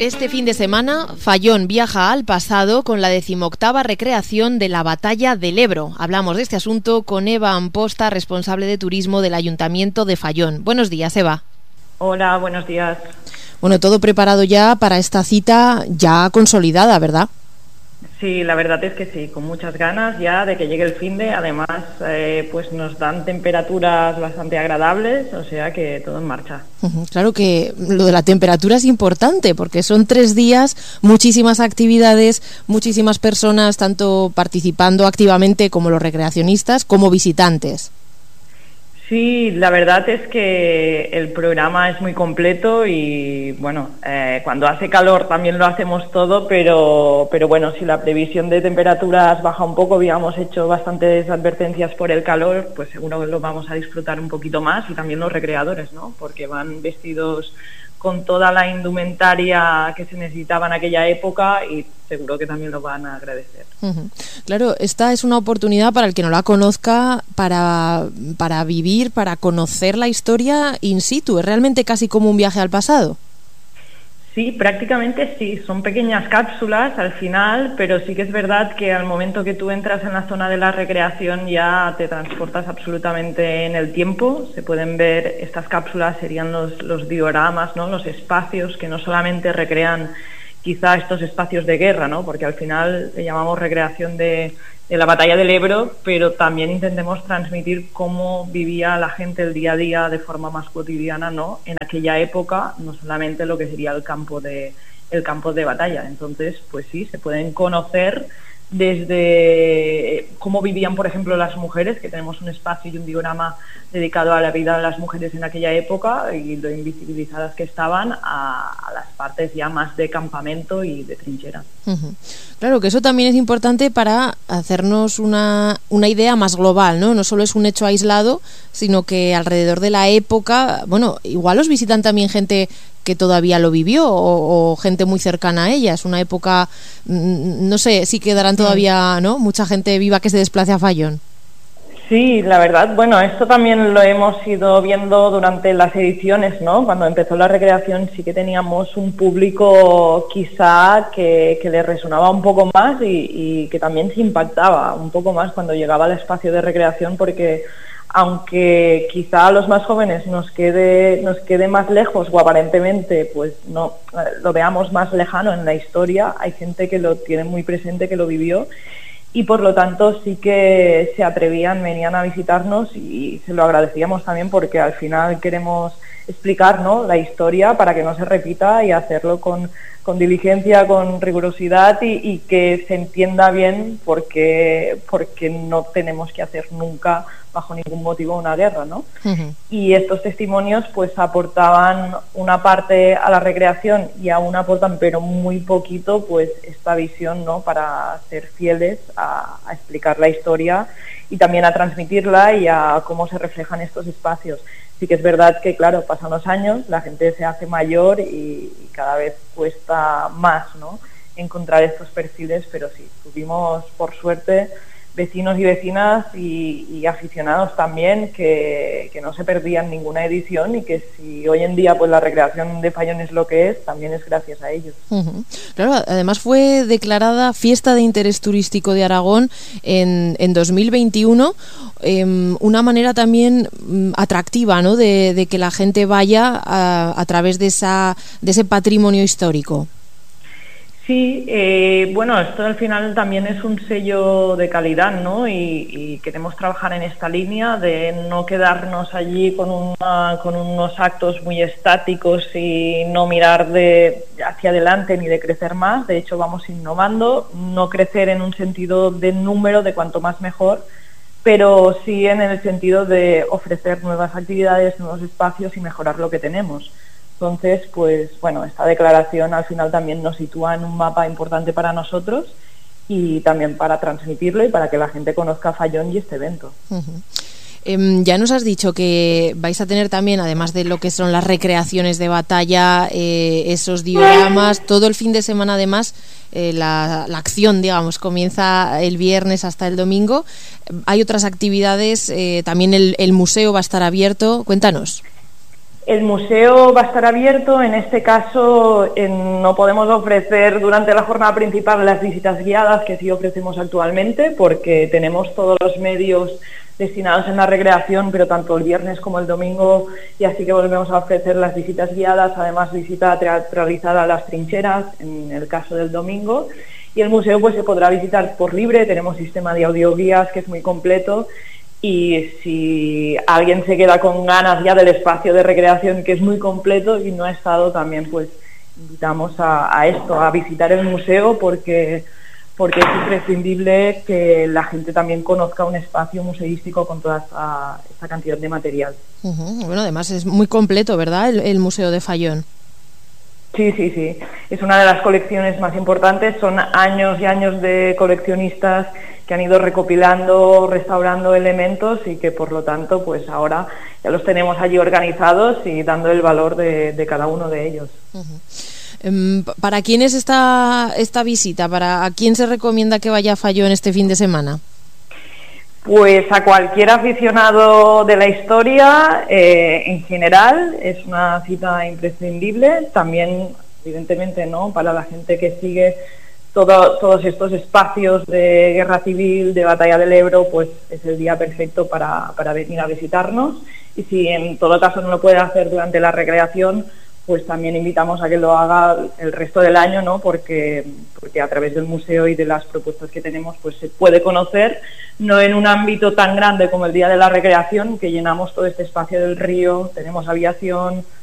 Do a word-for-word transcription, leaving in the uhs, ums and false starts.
Este fin de semana, Fallón viaja al pasado con la decimoctava recreación de la Batalla del Ebro. Hablamos de este asunto con Eva Amposta, responsable de turismo del Ayuntamiento de Fallón. Buenos días, Eva. Hola, buenos días. Bueno, todo preparado ya para esta cita ya consolidada, ¿verdad? Sí, la verdad es que sí, con muchas ganas ya de que llegue el finde. Además, eh, pues nos dan temperaturas bastante agradables, o sea que todo en marcha. Uh-huh. Claro que lo de la temperatura es importante porque son tres días, muchísimas actividades, muchísimas personas, tanto participando activamente como los recreacionistas, como visitantes. Sí, la verdad es que el programa es muy completo y bueno, eh, cuando hace calor también lo hacemos todo, pero, pero bueno, si la previsión de temperaturas baja un poco, habíamos hecho bastantes advertencias por el calor, pues seguro que lo vamos a disfrutar un poquito más, y también los recreadores, ¿no? Porque van vestidos con toda la indumentaria que se necesitaba en aquella época y seguro que también lo van a agradecer. Uh-huh. Claro, esta es una oportunidad para el que no la conozca, para, para vivir, para conocer la historia in situ. Es realmente casi como un viaje al pasado. Sí, prácticamente sí, son pequeñas cápsulas al final, pero sí que es verdad que al momento que tú entras en la zona de la recreación ya te transportas absolutamente en el tiempo. Se pueden ver, estas cápsulas serían los, los dioramas, ¿no? Los espacios que no solamente recrean quizá estos espacios de guerra, ¿no? Porque al final le llamamos recreación de, de la Batalla del Ebro, pero también intentemos transmitir cómo vivía la gente el día a día de forma más cotidiana, ¿no? En aquella época, no solamente lo que sería el campo de el campo de batalla. Entonces, pues sí, se pueden conocer desde cómo vivían, por ejemplo, las mujeres, que tenemos un espacio y un diorama dedicado a la vida de las mujeres en aquella época y lo invisibilizadas que estaban, a, a las partes ya más de campamento y de trinchera. Uh-huh. Claro que eso también es importante para hacernos una, una idea más global, ¿no? No solo es un hecho aislado, sino que alrededor de la época, bueno, igual os visitan también gente que todavía lo vivió o, o gente muy cercana a ella. Es una época, no sé, si quedarán todavía, ¿no? Mucha gente viva que se desplace a Fallón. Sí, la verdad, bueno, esto también lo hemos ido viendo durante las ediciones, ¿no? Cuando empezó la recreación sí que teníamos un público quizá que, que le resonaba un poco más y, y que también se impactaba un poco más cuando llegaba al espacio de recreación, porque aunque quizá a los más jóvenes nos quede nos quede más lejos o aparentemente pues no lo veamos más lejano en la historia, hay gente que lo tiene muy presente, que lo vivió, y por lo tanto sí que se atrevían, venían a visitarnos y se lo agradecíamos también, porque al final queremos explicar, ¿no?, la historia para que no se repita y hacerlo con, con diligencia, con rigurosidad y, y que se entienda bien porque, porque no tenemos que hacer nunca bajo ningún motivo una guerra, ¿no? Uh-huh. Y estos testimonios pues aportaban una parte a la recreación y aún aportan, pero muy poquito, pues esta visión, ¿no?, para ser fieles a, a explicar la historia y también a transmitirla y a cómo se reflejan estos espacios. Sí que es verdad que, claro, pasan los años, la gente se hace mayor y, y cada vez cuesta más, ¿no?, encontrar estos perfiles, pero sí, tuvimos, por suerte, vecinos y vecinas y, y aficionados también que, que no se perdían ninguna edición, y que si hoy en día pues la recreación de Fallón es lo que es, también es gracias a ellos. Uh-huh. Claro, además fue declarada Fiesta de Interés Turístico de Aragón en, en dos mil veintiuno, eh, una manera también um, atractiva, ¿no?, de, de que la gente vaya a, a través de, esa, de ese patrimonio histórico. Sí, eh, bueno, esto al final también es un sello de calidad, ¿no? Y, y queremos trabajar en esta línea de no quedarnos allí con, una, con unos actos muy estáticos y no mirar de hacia adelante ni de crecer más. De hecho, vamos innovando, no crecer en un sentido de número, de cuanto más mejor, pero sí en el sentido de ofrecer nuevas actividades, nuevos espacios y mejorar lo que tenemos. Entonces, pues bueno, esta declaración al final también nos sitúa en un mapa importante para nosotros y también para transmitirlo y para que la gente conozca Fallón y este evento. Uh-huh. Eh, ya nos has dicho que vais a tener también, además de lo que son las recreaciones de batalla, eh, esos dioramas, todo el fin de semana además, eh, la, la acción, digamos, comienza el viernes hasta el domingo. Hay otras actividades, eh, también el, el museo va a estar abierto. Cuéntanos. El museo va a estar abierto, en este caso en, no podemos ofrecer durante la jornada principal las visitas guiadas que sí ofrecemos actualmente, porque tenemos todos los medios destinados en la recreación, pero tanto el viernes como el domingo y así que volvemos a ofrecer las visitas guiadas, además visita teatralizada a las trincheras en el caso del domingo, y el museo pues se podrá visitar por libre, tenemos sistema de audioguías que es muy completo. Y si alguien se queda con ganas ya del espacio de recreación, que es muy completo y no ha estado, también pues invitamos a, a esto, a visitar el museo, porque, porque es imprescindible que la gente también conozca un espacio museístico con toda esta, esta cantidad de material. Uh-huh. Bueno, además es muy completo, ¿verdad?, el, el Museo de Fallón. Sí, sí, sí. Es una de las colecciones más importantes. Son años y años de coleccionistas que han ido recopilando, restaurando elementos y que por lo tanto pues ahora ya los tenemos allí organizados y dando el valor de, de cada uno de ellos. Uh-huh. Um, ¿Para quién es esta, esta visita? ¿Para a quién se recomienda que vaya a Fallón este fin de semana? Pues a cualquier aficionado de la historia, eh, en general, es una cita imprescindible. También, evidentemente, ¿no?, para la gente que sigue todo, todos estos espacios de guerra civil, de batalla del Ebro, pues es el día perfecto para, para venir a visitarnos. Y si en todo caso no lo puede hacer durante la recreación, pues también invitamos a que lo haga el resto del año, ¿no?, porque, porque a través del museo y de las propuestas que tenemos pues se puede conocer, no en un ámbito tan grande como el Día de la Recreación, que llenamos todo este espacio del río, tenemos aviación,